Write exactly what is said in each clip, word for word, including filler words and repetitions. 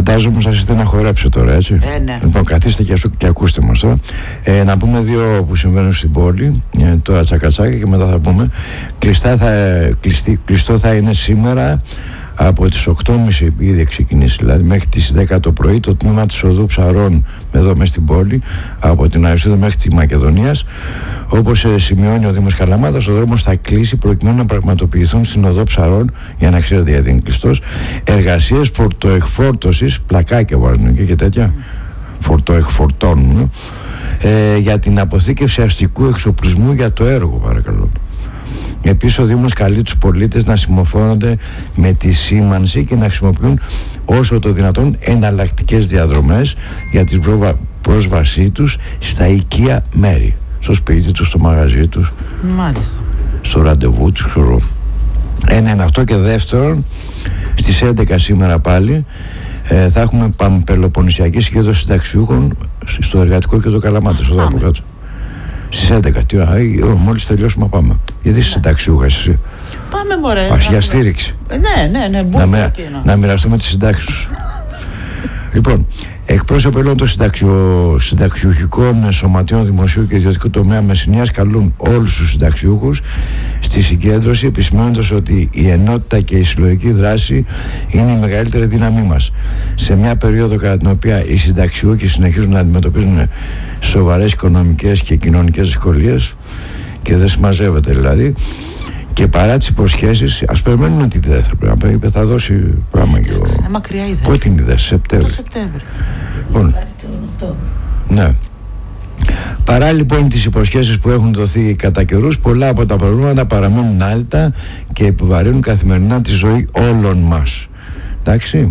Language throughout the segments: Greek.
Φαντάζομαι σας είστε να χορέψετε τώρα, έτσι. Ε, ναι. Λοιπόν, καθίστε και, και ακούστε μας τώρα. Ε, να πούμε δύο που συμβαίνουν στην πόλη. Ε, τώρα τσακατσάκα και μετά θα πούμε. Κλειστά θα, κλειστή, κλειστό θα είναι σήμερα από τις οκτώ και μισή ήδη ξεκινήσει, δηλαδή μέχρι τις δέκα το πρωί, το τμήμα της οδού Ψαρών εδώ μέσα στην πόλη, από την Αριστούδα μέχρι τη Μακεδονίας. Όπως ε, σημειώνει ο Δήμος Καλαμάτας, ο δρόμος θα κλείσει προκειμένου να πραγματοποιηθούν στην οδό Ψαρών, για να ξέρετε γιατί είναι κλειστός, εργασίες φορτοεκφόρτωσης, πλακάκια βάζουν και, και τέτοια, φορτοεκφορτώνουν, ε, για την αποθήκευση αστικού εξοπλισμού για το έργο, παρακαλώ. Επίσης ο Δήμος καλεί τους πολίτες να συμμορφώνονται με τη σήμανση και να χρησιμοποιούν όσο το δυνατόν εναλλακτικές διαδρομές για την πρόσβασή τους στα οικεία μέρη, στο σπίτι τους, στο μαγαζί τους, μάλιστα, στο ραντεβού τους. Ένα είναι αυτό, και δεύτερον, στις έντεκα σήμερα πάλι ε, θα έχουμε πελοποννησιακή συγκέντρωση συνταξιούχων στο Εργατικό και το Καλαμάτας, εδώ από κάτω. Στις έντεκα, τι ώρα, μόλις τελειώσουμε πάμε. Γιατί είσαι συνταξιούχα εσύ? Πάμε μωρέ. Ας για στήριξη. Ναι, ναι, ναι, να, με, να μοιραστούμε τις συντάξεις τους. Λοιπόν, εκπρόσωποι όλων των συνταξιο, συνταξιουχικών σωματείων δημοσίου και ιδιωτικού τομέα Μεσσηνίας καλούν όλους τους συνταξιούχους στη συγκέντρωση, επισημαίνοντας ότι η ενότητα και η συλλογική δράση είναι η μεγαλύτερη δύναμή μας. Σε μια περίοδο κατά την οποία οι συνταξιούχοι συνεχίζουν να αντιμετωπίζουν σοβαρές οικονομικές και κοινωνικές δυσκολίες και δεν συμμαζεύεται δηλαδή, και παρά τις υποσχέσεις, ας περιμένουμε ότι δεν θα πρέπει να είπε, θα δώσει πράγμα και ο... Ε, μακριά είδε. Πότε την είδε, Σεπτέμβρη. Το Σεπτέμβρη. Λοιπόν, ναι. Παρά λοιπόν τις υποσχέσεις που έχουν δοθεί κατά καιρούς, πολλά από τα προβλήματα παραμένουν άλυτα και επιβαρύνουν καθημερινά τη ζωή όλων μας. Εντάξει.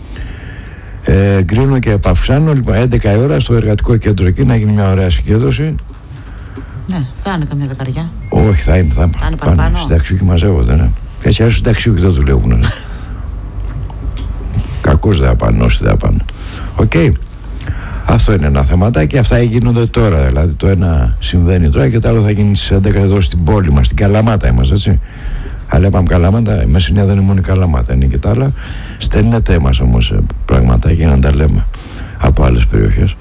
Ε, γκρίνω και επαυξάνω, λοιπόν, έντεκα η ώρα στο Εργατικό Κέντρο εκεί να γίνει μια ωραία συγκέντρωση. Ναι, θα είναι καμιά δεκαριά. Όχι, θα είναι, θα είναι. Θα είναι παραπάνω. Συνταξιούχοι μαζεύονται, ναι. Έτσι, άλλοι συνταξιούχοι δεν δουλεύουν. Ναι. Κακώς δεν θα πάνε, όσοι δεν θα πάνε. Οκ. Okay. Αυτό είναι ένα θεματάκι. Αυτά γίνονται τώρα. Δηλαδή, το ένα συμβαίνει τώρα και το άλλο θα γίνει στις έντεκα εδώ στην πόλη μας. Στην Καλαμάτα είμαστε, έτσι. Αλλά είπαμε Καλαμάτα, η Μεσσηνία δεν είναι μόνο η Καλαμάτα, είναι και τα άλλα. Στέλνετε μας όμως πραγματάκια να τα λέμε από άλλες περιοχές.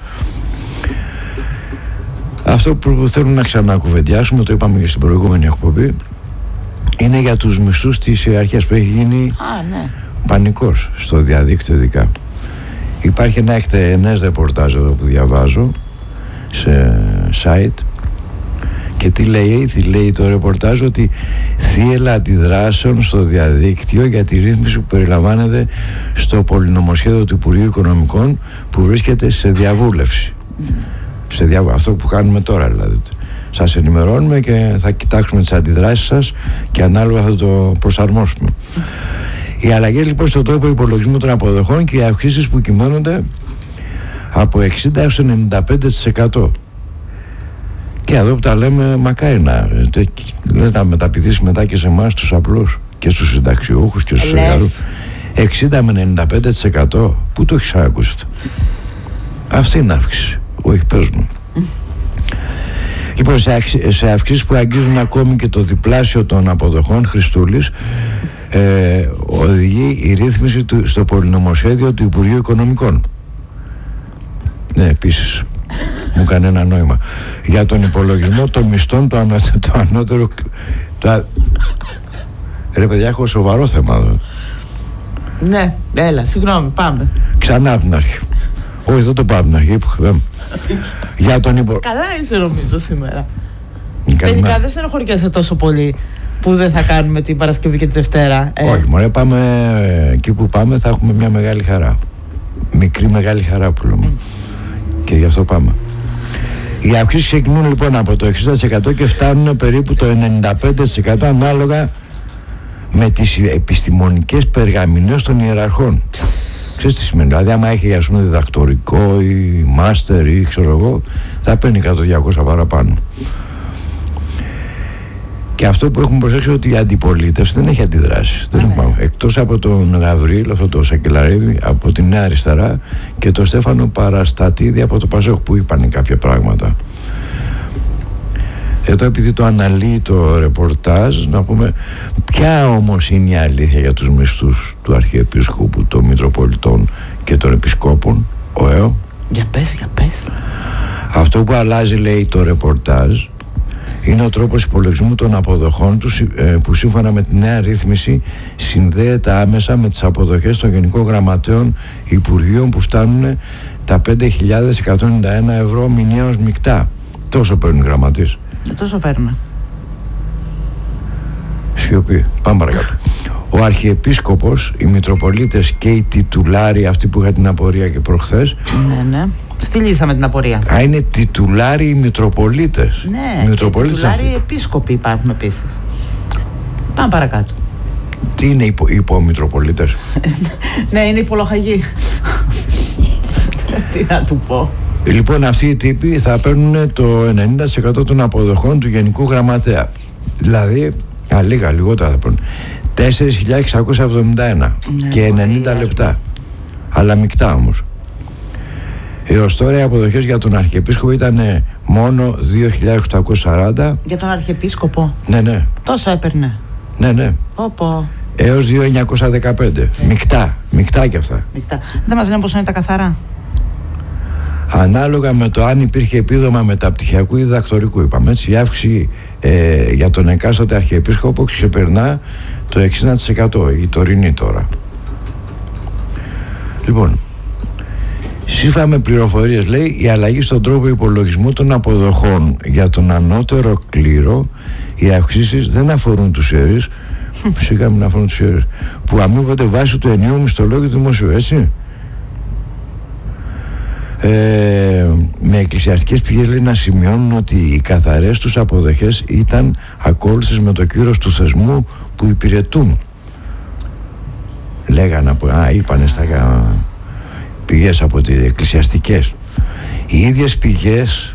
Αυτό που θέλουμε να ξανακουβεντιάσουμε, το είπαμε και στην προηγούμενη εκπομπή, είναι για τους μισθούς της ιεραρχίας που έχει γίνει Α, ναι. πανικός στο διαδίκτυο ειδικά. Υπάρχει ένα εκτενές ρεπορτάζ εδώ που διαβάζω σε site, και τι λέει, τι λέει το ρεπορτάζ, ότι θύελλα αντιδράσεων στο διαδίκτυο για τη ρύθμιση που περιλαμβάνεται στο πολυνομοσχέδιο του Υπουργείου Οικονομικών που βρίσκεται σε διαβούλευση. Mm. Σε δια... Αυτό που κάνουμε τώρα δηλαδή. Σας ενημερώνουμε και θα κοιτάξουμε τις αντιδράσεις σας και ανάλογα θα το προσαρμόσουμε. Mm. Οι αλλαγές λοιπόν στον τρόπο υπολογισμού των αποδοχών και οι αυξήσεις που κυμαίνονται από εξήντα έως ενενήντα πέντε τοις εκατό. Και εδώ που τα λέμε, μακάρι να, να μεταπηδήσει μετά και σε εμάς τους απλούς και στους συνταξιούχους και στους εργαζόμενους. εξήντα με ενενήντα πέντε τοις εκατό. Πού το έχεις ακούσει αυτό? Αυτή είναι αύξηση. Όχι, πες μου. Mm. Λοιπόν, σε αυξήσεις που αγγίζουν ακόμη και το διπλάσιο των αποδοχών, Χριστούλης, ε, οδηγεί η ρύθμιση του, στο πολυνομοσχέδιο του Υπουργείου Οικονομικών. Ναι, επίσης μου έκανε ένα νόημα για τον υπολογισμό των μισθών του ανώ, το ανώτερου το, ρε παιδιά, έχω σοβαρό θέμα εδώ. Ναι, έλα, συγγνώμη, πάμε ξανά από την αρχή. Όχι, δεν το πάμε από την αρχή. Για τον υπο... Καλά είσαι νομίζω σήμερα. Τελικά δεν στενοχωριέσαι τόσο πολύ που δεν θα κάνουμε την Παρασκευή και τη Δευτέρα. ε. Όχι, μωρέ, πάμε εκεί που πάμε θα έχουμε μια μεγάλη χαρά. Μικρή μεγάλη χαρά που λέμε. Mm. Και γι' αυτό πάμε. Οι αυξήσεις ξεκινούν λοιπόν από το εξήντα τοις εκατό και φτάνουν περίπου το ενενήντα πέντε τοις εκατό ανάλογα με τις επιστημονικές περγαμηνές των ιεραρχών. Ξέρεις τι σημαίνει? Δηλαδή άμα έχει, ας πούμε, διδακτορικό ή μάστερ ή ξέρω εγώ, θα παίρνει εκατό διακόσια παραπάνω. Και αυτό που έχουμε προσέξει, ότι η αντιπολίτευση δεν έχει αντιδράσει. Δεν έχουμε, εκτός από τον Γαβρίλ, αυτό το Σακελαρίδη από τη Νέα Αριστερά, και τον Στέφανο Παραστατίδη από το Πασόκ, που είπαν κάποια πράγματα. Εδώ επειδή το αναλύει το ρεπορτάζ, να πούμε ποια όμως είναι η αλήθεια για τους μισθούς του Αρχιεπίσκοπου, των Μητροπολιτών και των Επισκόπων, ο ΕΟ. Για πες, για πες. Αυτό που αλλάζει, λέει το ρεπορτάζ, είναι ο τρόπος υπολογισμού των αποδοχών τους, που σύμφωνα με τη νέα ρύθμιση συνδέεται άμεσα με τις αποδοχές των Γενικών Γραμματέων Υπουργείων, που φτάνουν τα πέντε χιλιάδες εκατόν ενενήντα ένα ευρώ μηνιαίως μεικτά. Τόσο παίρνουν οι γραμματείς. Τόσο παίρνουν. Σιωπή. Πάμε παρακάτω. Ο Αρχιεπίσκοπος, οι Μητροπολίτες και οι τιτουλάροι, αυτοί που είχα την απορία και προχθές. Ναι, ναι. Στυλίσαμε την απορία. Α, είναι τιτουλάροι οι Μητροπολίτες. Ναι, Μητροπολίτες και τιτουλάροι επίσκοποι υπάρχουν επίσης. Πάμε παρακάτω. Τι είναι υπο, υπομητροπολίτες? Ναι, είναι υπολοχαγοί. Τι να του πω. Λοιπόν, αυτοί οι τύποι θα παίρνουν το ενενήντα τοις εκατό των αποδοχών του Γενικού Γραμματέα. Δηλαδή, α, λίγα, λιγότερα θα παίρνουν. τέσσερις χιλιάδες εξακόσια εβδομήντα ένα, ναι, και ενενήντα λεπτά. Αλλά μεικτά όμως. Έως τώρα οι αποδοχές για τον Αρχιεπίσκοπο ήταν μόνο δύο χιλιάδες οκτακόσια σαράντα. Για τον Αρχιεπίσκοπο? Ναι, ναι. Τόσα έπαιρνε? Ναι, ναι. Πω, πω. Έως δύο χιλιάδες εννιακόσια δεκαπέντε. Yeah. Μεικτά, μεικτά κι αυτά. Μεικτά. Δεν μας λένε πόσο είναι τα καθαρά? Ανάλογα με το αν υπήρχε επίδομα μεταπτυχιακού ή διδακτορικού, είπαμε έτσι, η αύξηση ε, για τον εκάστοτε Αρχιεπίσκοπο ξεπερνά το εξήντα τοις εκατό, η τωρινή τώρα. Λοιπόν, σύμφωνα με πληροφορίες, λέει, η αλλαγή στον τρόπο υπολογισμού των αποδοχών για τον ανώτερο κλήρο, οι αυξήσεις δεν αφορούν τους ιερείς, φυσικά μην αφορούν τους ιερείς, που αμείβονται βάσει του ενιαίου μισθολόγιου του δημοσίου, έτσι. Ε, με εκκλησιαστικές πηγές, λέει, να σημειώνουν ότι οι καθαρές τους αποδοχές ήταν ακόλουθες με το κύρος του θεσμού που υπηρετούν. Λέγανε, α, είπανε στα πηγές από τις εκκλησιαστικές. Οι ίδιες πηγές,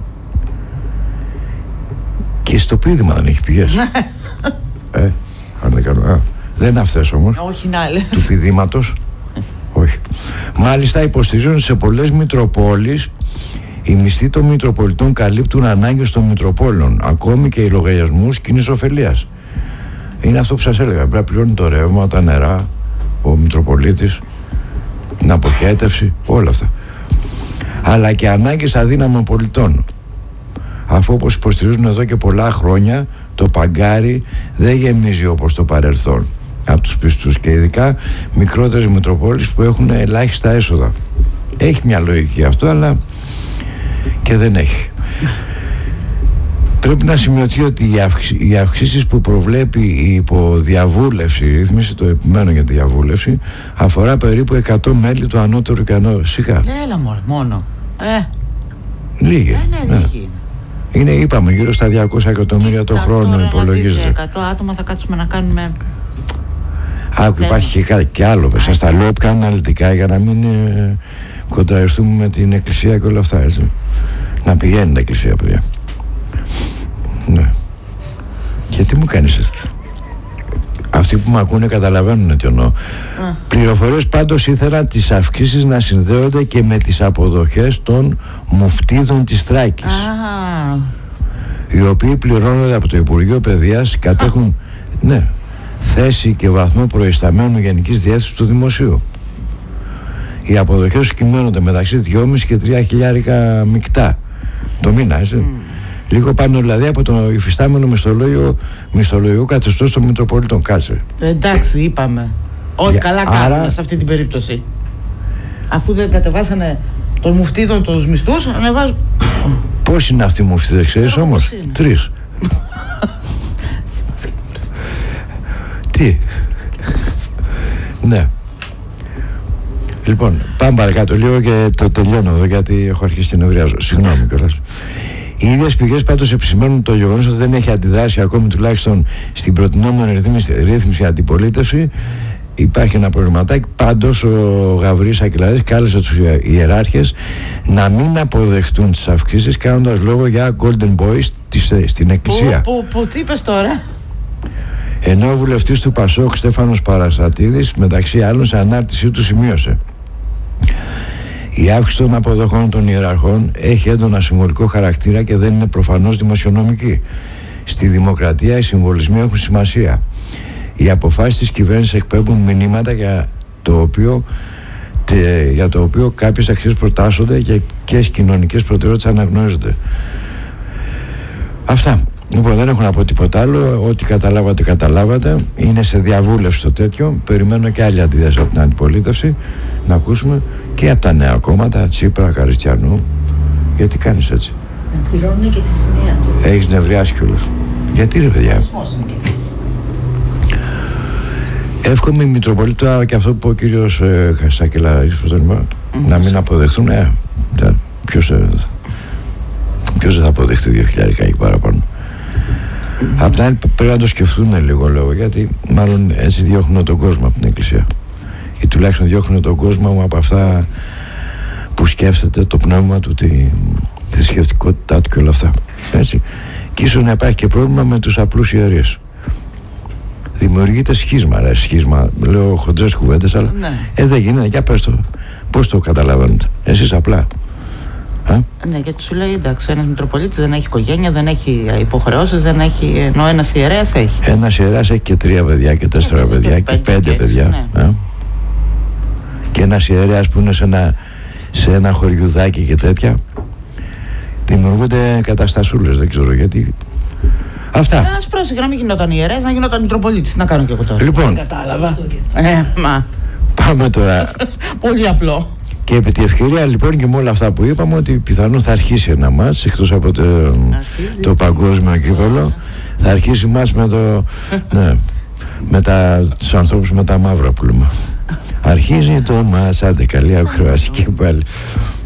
και στο πείδημα δεν έχει πηγές. ε, αν δεν κάνω, α, δεν είναι αυτές όμως. Όχι, είναι άλλες. Του πηδήματος. Όχι. Μάλιστα υποστηρίζουν σε πολλές Μητροπόλεις οι μισθοί των Μητροπολιτών καλύπτουν ανάγκες των Μητροπόλων, ακόμη και οι λογαριασμούς κοινής ωφελίας. Είναι αυτό που σας έλεγα, πρέπει να πληρώνει το ρεύμα, τα νερά, ο Μητροπολίτης, την αποχέτευση, όλα αυτά. Αλλά και ανάγκες αδύναμων πολιτών. Αφού, όπως υποστηρίζουν εδώ και πολλά χρόνια, το παγκάρι δεν γεμίζει όπως το παρελθόν από τους πιστούς, και ειδικά μικρότερες Μητροπόλεις που έχουν ελάχιστα έσοδα. Έχει μια λογική αυτό, αλλά και δεν έχει. Πρέπει να σημειωθεί ότι οι, αυξ... οι αυξήσεις που προβλέπει η υποδιαβούλευση, η ρύθμιση, το επιμένω για τη διαβούλευση, αφορά περίπου εκατό μέλη του ανώτερου και ανώτερου. Σιγά. Έλα μωρέ, μόνο. Ε. Λίγοι. Ε, ναι, ναι, λίγοι. Είναι, είπαμε, γύρω στα διακόσια εκατομμύρια το χρόνο υπολογίζεται. εκατό άτομα θα κάτσουμε να κάνουμε. Άκου, υπάρχει και, και άλλο. Σας τα λέω πιο αναλυτικά για να μην ε, κοντραριστούμε με την εκκλησία και όλα αυτά, έτσι. Να πηγαίνει τα εκκλησία, παιδιά. Ναι. Και τι μου κάνεις έτσι? Αυτοί που με ακούνε καταλαβαίνουν τι εννοώ. Πληροφορίες πάντως ήθελαν τις αυξήσεις να συνδέονται και με τις αποδοχές των μουφτίδων της Θράκης, ah. οι οποίοι πληρώνονται από το Υπουργείο Παιδείας, κατέχουν ναι, θέση και βαθμό προϊσταμένου Γενικής Διεύθυνσης του Δημοσίου. Οι αποδοχές κυμαίνονται μεταξύ δυόμισι και τρία χιλιάρικα μεικτά το μήνα, έτσι. Mm. Λίγο πάνω δηλαδή από το υφιστάμενο μισθολόγιο, μισθολογικό καθεστώς των Μητροπολιτών. Κάτσε. Εντάξει, είπαμε. Όχι, καλά άρα... κάνουν σε αυτή την περίπτωση. Αφού δεν κατεβάσανε των μουφτίδων τους μισθούς, ανεβάζουν. Πώς είναι αυτοί οι μουφτίδες, ξέρεις όμως? Τρεις. Τι? Ναι. Λοιπόν, πάμε παρακάτω λίγο και το τελειώνω εδώ, γιατί έχω αρχίσει και νευριάζω. Συγγνώμη κιόλας. Οι ίδιες πηγές πάντως επισημαίνουν το γεγονός ότι δεν έχει αντιδράσει ακόμη τουλάχιστον στην προτινόμενη ρύθμιση, ρύθμιση αντιπολίτευση. Υπάρχει ένα προβληματάκι. Πάντως ο Γαβρής Ακυλαρής κάλεσε τους ιεράρχες να μην αποδεχτούν τις αυξήσεις, κάνοντας λόγο για golden boys της, στην εκκλησία. Πού, πού, τι είπες τώρα? Ενώ ο βουλευτής του Πασόκ Στέφανος Παραστατίδης, μεταξύ άλλων, σε ανάρτησή του σημείωσε: Η αύξηση των αποδοχών των ιεραρχών έχει έντονα συμβολικό χαρακτήρα και δεν είναι προφανώς δημοσιονομική. Στη δημοκρατία οι συμβολισμοί έχουν σημασία. Οι αποφάσεις της κυβέρνησης εκπέμπουν μηνύματα για το οποίο, τε, για το οποίο κάποιες αξίες προτάσσονται και ποιες κοινωνικές προτεραιότητες αναγνωρίζονται. Αυτά. Λοιπόν, δεν έχω να πω τίποτα άλλο. Ό,τι καταλάβατε, καταλάβατε. Είναι σε διαβούλευση το τέτοιο. Περιμένω και άλλη αντίδραση από την αντιπολίτευση να ακούσουμε και από τα νέα κόμματα, Τσίπρα, Χαριστιανού. Γιατί κάνεις έτσι? Να πληρώνουν και τη σημαία του. Έχεις νευριάσει κιόλας. Γιατί ρε παιδιά? Εύχομαι η Μητροπολίτα και αυτό που είπε ο κύριος ε, Σακελαρής mm-hmm. να μην αποδεχθούν. Ε, ποιος, ε, ποιος δεν θα αποδεχτεί δύο χιλιάρικα ή παραπάνω. Mm-hmm. Απ' την άλλη πρέπει να το σκεφτούν λίγο, λέω, γιατί μάλλον έτσι διώχνουν τον κόσμο από την Εκκλησία. Ή τουλάχιστον διώχνουν τον κόσμο από αυτά που σκέφτεται, το πνεύμα του, τη θρησκευτικότητά του και όλα αυτά. Έτσι. Και ίσως να υπάρχει και πρόβλημα με τους απλούς ιερείς. Δημιουργείται σχίσμα, ρε, σχίσμα. Λέω χοντρές κουβέντες, αλλά ναι. ε, δεν γίνεται. Για πες το. Πώς το καταλαβαίνετε εσείς απλά? Α? Ναι, γιατί σου λέει εντάξει, ένας Μητροπολίτης δεν έχει οικογένεια, δεν έχει υποχρεώσεις, δεν έχει. Ενώ ένας ιερέας έχει. Ένας ιερέας έχει και τρία παιδιά και τέσσερα παιδιά και, και πέντε και παιδιά. Ναι. Α? Και ένας ιερέας που είναι σε ένα, σε ένα χωριουδάκι και τέτοια. Δημιουργούνται καταστασούλες, δεν ξέρω γιατί. Αυτά. Ας πρόσεχε να μην γινόταν ιερέας, να γινόταν Μητροπολίτης. Να κάνω και εγώ τώρα. Λοιπόν, κατάλαβα. Ε, μα. Πάμε τώρα. Πολύ απλό. Και επί τη ευκαιρία λοιπόν και με όλα αυτά που είπαμε, ότι πιθανόν θα αρχίσει ένα μάτς εκτός από το, το παγκόσμιο κύπελλο. Θα αρχίσει μάτς με το. Ναι, με τα, τους ανθρώπους με τα μαύρα που λέμε. Αρχίζει το μάτς, άντε καλή ακροασία και πάλι.